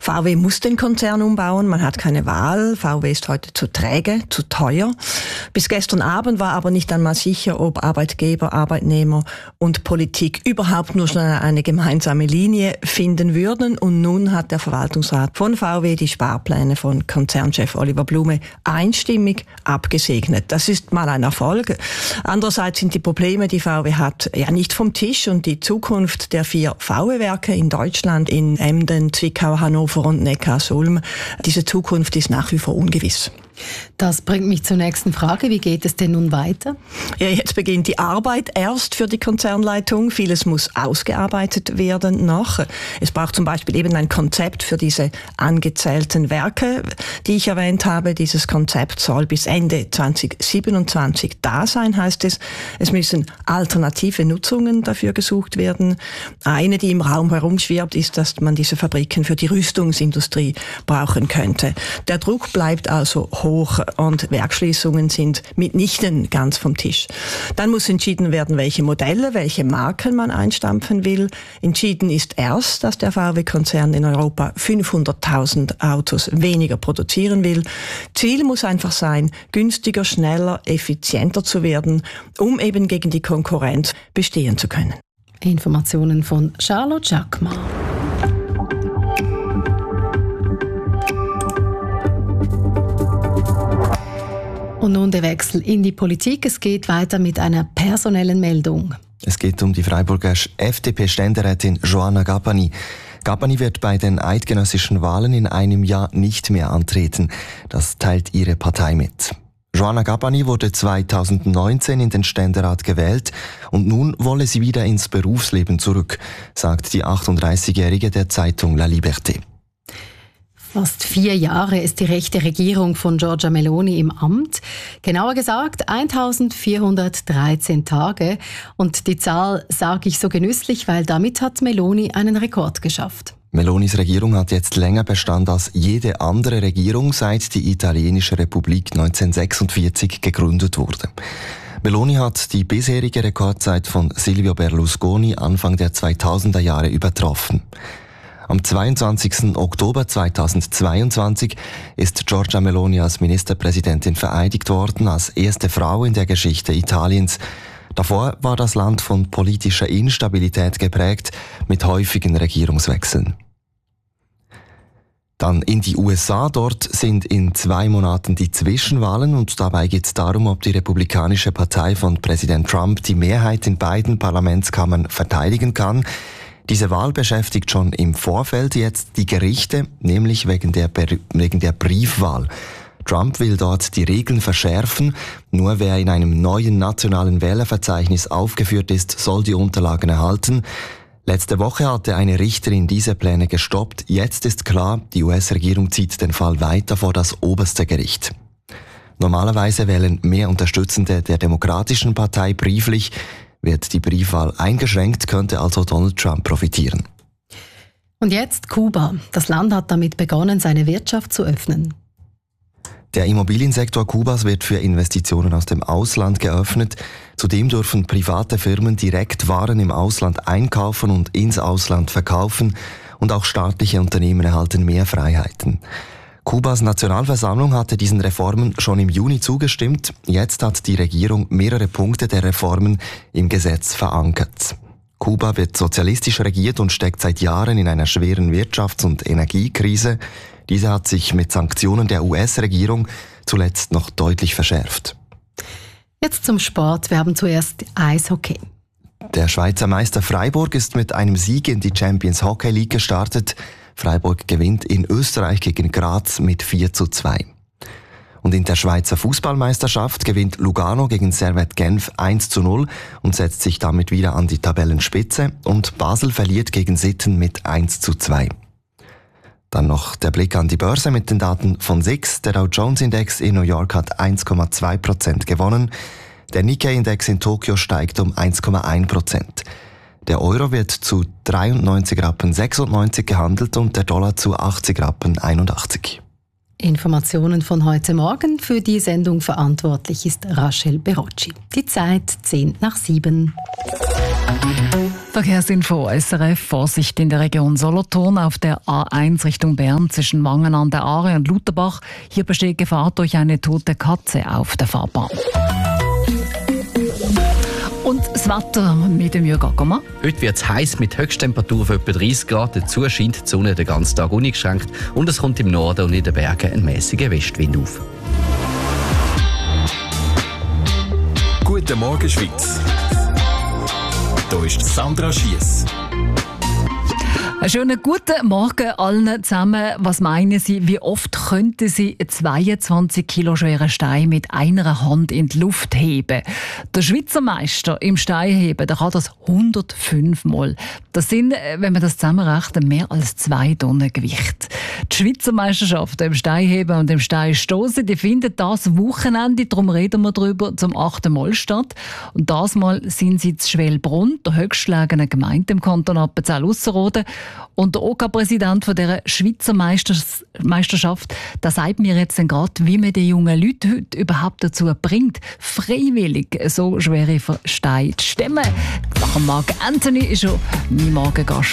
VW muss den Konzern umbauen, man hat keine Wahl. VW ist heute zu träge, zu teuer. Bis gestern Abend war aber nicht einmal sicher, ob Arbeitgeber, Arbeitnehmer und Politik überhaupt nur schon eine gemeinsame Linie finden würden. Und nun hat der Verwaltungsrat von VW die Sparpläne von Konzernchef Oliver Blume einstimmig abgesegnet. Das ist mal ein Erfolg. Andererseits sind die Probleme, die VW hat, ja nicht vom Tisch, und die Zukunft der 4 VW-Werke in Deutschland, in Emden, Zwickau, Hannover und Neckarsulm, diese Zukunft ist nach wie vor ungewiss. Das bringt mich zur nächsten Frage. Wie geht es denn nun weiter? Ja, jetzt beginnt die Arbeit erst für die Konzernleitung. Vieles muss ausgearbeitet werden noch. Es braucht zum Beispiel eben ein Konzept für diese angezählten Werke, die ich erwähnt habe. Dieses Konzept soll bis Ende 2027 da sein, heißt es. Es müssen alternative Nutzungen dafür gesucht werden. Eine, die im Raum herumschwirrt, ist, dass man diese Fabriken für die Rüstungsindustrie brauchen könnte. Der Druck bleibt also hoch und Werksschließungen sind mitnichten ganz vom Tisch. Dann muss entschieden werden, welche Modelle, welche Marken man einstampfen will. Entschieden ist erst, dass der VW-Konzern in Europa 500.000 Autos weniger produzieren will. Ziel muss einfach sein, günstiger, schneller, effizienter zu werden, um eben gegen die Konkurrenz bestehen zu können. Informationen von Charlotte Jacquemart. Und nun der Wechsel in die Politik. Es geht weiter mit einer personellen Meldung. Es geht um die Freiburger FDP-Ständerätin Joanna Gabbani. Gabbani wird bei den eidgenössischen Wahlen in einem Jahr nicht mehr antreten. Das teilt ihre Partei mit. Joanna Gabbani wurde 2019 in den Ständerat gewählt und nun wolle sie wieder ins Berufsleben zurück, sagt die 38-Jährige der Zeitung La Liberté. Fast 4 Jahre ist die rechte Regierung von Giorgia Meloni im Amt. Genauer gesagt 1413 Tage. Und die Zahl sage ich so genüsslich, weil damit hat Meloni einen Rekord geschafft. Melonis Regierung hat jetzt länger Bestand als jede andere Regierung, seit die italienische Republik 1946 gegründet wurde. Meloni hat die bisherige Rekordzeit von Silvio Berlusconi Anfang der 2000er Jahre übertroffen. Am 22. Oktober 2022 ist Giorgia Meloni als Ministerpräsidentin vereidigt worden, als erste Frau in der Geschichte Italiens. Davor war das Land von politischer Instabilität geprägt, mit häufigen Regierungswechseln. Dann in die USA. Dort sind in 2 Monaten die Zwischenwahlen und dabei geht es darum, ob die Republikanische Partei von Präsident Trump die Mehrheit in beiden Parlamentskammern verteidigen kann. Diese Wahl beschäftigt schon im Vorfeld jetzt die Gerichte, nämlich wegen der Briefwahl. Trump will dort die Regeln verschärfen. Nur wer in einem neuen nationalen Wählerverzeichnis aufgeführt ist, soll die Unterlagen erhalten. Letzte Woche hatte eine Richterin diese Pläne gestoppt. Jetzt ist klar, die US-Regierung zieht den Fall weiter vor das oberste Gericht. Normalerweise wählen mehr Unterstützende der Demokratischen Partei brieflich. Wird die Briefwahl eingeschränkt, könnte also Donald Trump profitieren. Und jetzt Kuba. Das Land hat damit begonnen, seine Wirtschaft zu öffnen. Der Immobiliensektor Kubas wird für Investitionen aus dem Ausland geöffnet. Zudem dürfen private Firmen direkt Waren im Ausland einkaufen und ins Ausland verkaufen. Und auch staatliche Unternehmen erhalten mehr Freiheiten. Kubas Nationalversammlung hatte diesen Reformen schon im Juni zugestimmt. Jetzt hat die Regierung mehrere Punkte der Reformen im Gesetz verankert. Kuba wird sozialistisch regiert und steckt seit Jahren in einer schweren Wirtschafts- und Energiekrise. Diese hat sich mit Sanktionen der US-Regierung zuletzt noch deutlich verschärft. Jetzt zum Sport. Wir haben zuerst Eishockey. Der Schweizer Meister Freiburg ist mit einem Sieg in die Champions Hockey League gestartet. Freiburg gewinnt in Österreich gegen Graz mit 4:2. Und in der Schweizer Fußballmeisterschaft gewinnt Lugano gegen Servette Genf 1:0 und setzt sich damit wieder an die Tabellenspitze. Und Basel verliert gegen Sitten mit 1:2. Dann noch der Blick an die Börse mit den Daten von SIX. Der Dow Jones Index in New York hat 1,2% gewonnen. Der Nikkei-Index in Tokio steigt um 1,1%. Der Euro wird zu 93,96 Rappen gehandelt und der Dollar zu 80,81 Rappen. Informationen von heute Morgen. Für die Sendung verantwortlich ist Rachel Berocci. Die Zeit 6:10. Verkehrsinfo SRF. Vorsicht in der Region Solothurn auf der A1 Richtung Bern zwischen Wangen an der Aare und Lutherbach. Hier besteht Gefahr durch eine tote Katze auf der Fahrbahn. Und das Wetter mit dem Jürgen Ackermann. Heute wird es heiß mit Höchsttemperatur von etwa 30 Grad. Dazu scheint die Sonne den ganzen Tag uneingeschränkt und es kommt im Norden und in den Bergen ein mäßiger Westwind auf. Guten Morgen, Schweiz. Hier ist Sandra Schiess. Einen schönen guten Morgen allen zusammen. Was meinen Sie, wie oft könnten Sie einen 22 Kilo schweren Stein mit einer Hand in die Luft heben? Der Schweizer Meister im Steinheben, der kann das 105 Mal. Das sind, wenn man das zusammenrechnet, mehr als 2 Tonnen Gewicht. Die Schweizer Meisterschaft im Steinheben und im Steinstossen, die findet das Wochenende, darum reden wir darüber, zum 8. Mal statt. Und das Mal sind sie in Schwelbrunn, der höchstgelegenen Gemeinde im Kanton Appenzell-Ausserrhoden. Und der OK-Präsident von dieser Schweizer Meisterschaft, der sagt mir jetzt gerade, wie man die jungen Leute heute überhaupt dazu bringt, freiwillig so schwere Steine zu stemmen. Nach dem Marc Anthony ist schon mein Morgengast.